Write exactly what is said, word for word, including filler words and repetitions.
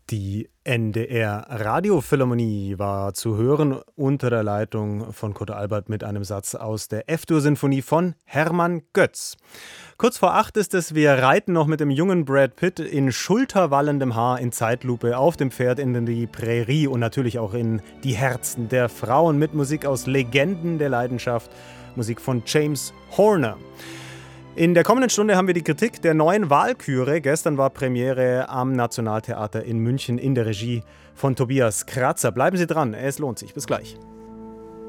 Die N D R-Radiophilharmonie war zu hören unter der Leitung von Kurt Albert mit einem Satz aus der F-Dur-Sinfonie von Hermann Götz. Kurz vor acht ist es, wir reiten noch mit dem jungen Brad Pitt in schulterwallendem Haar in Zeitlupe auf dem Pferd in die Prärie und natürlich auch in die Herzen der Frauen mit Musik aus Legenden der Leidenschaft, Musik von James Horner. In der kommenden Stunde haben wir die Kritik der neuen Walküre. Gestern war Premiere am Nationaltheater in München in der Regie von Tobias Kratzer. Bleiben Sie dran, es lohnt sich. Bis gleich.